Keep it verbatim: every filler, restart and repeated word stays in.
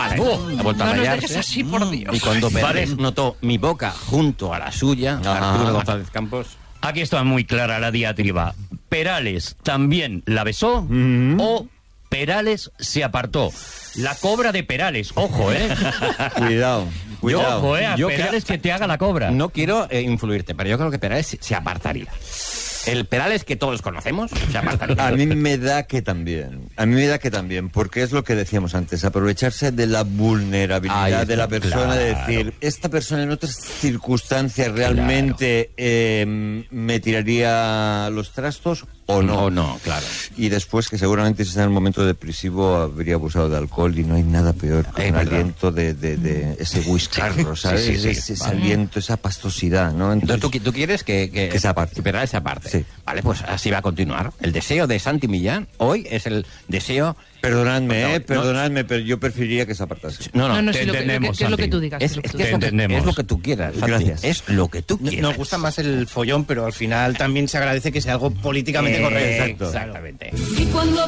¡Oh! Ha vuelto a No nos rayarse. dejes así, por Dios. Y cuando Perales notó mi boca junto a la suya, Ah. Arturo González Campos... Aquí está muy clara la diatriba. ¿Perales también la besó o Perales se apartó? La cobra de Perales, ojo, ¿eh? Cuidado, cuidado. Ojo, ¿eh? A Yo Perales creo- que te haga la cobra. No quiero eh, influirte, pero yo creo que Perales se apartaría. El Perales que todos conocemos se apartaría. A mí me da que también. A mí me da que también, porque es lo que decíamos antes, aprovecharse de la vulnerabilidad Ahí está, de la persona, de claro. decir, esta persona en otras circunstancias realmente eh, me tiraría los trastos o no. O no, claro. Y después que seguramente si está en el momento depresivo habría abusado de alcohol y no hay nada peor que Es un verdad. aliento de, de, de ese whiscarro, ¿sabes? sí, sí, ese ese vale. aliento, esa pastosidad, ¿no? Entonces, ¿tú, qui- tú quieres que, que, Que se aparte. que Perales se aparte? Sí. Vale, pues así va a continuar. El deseo de Santi Millán hoy es el deseo... Perdonadme, No, eh, no. perdonadme, pero yo preferiría que se apartase. No, no, No, no, te sí, lo que, lo que- entendemos, que es lo que Santi. tú digas. Es, es lo que es tú que es digas. lo que, entendemos. es lo que tú quieras, Santi. Gracias. Es lo que tú quieras. Nos gusta más el follón, pero al final también se agradece que sea algo políticamente Eh, correcto. Exacto. Exactamente. Y cuando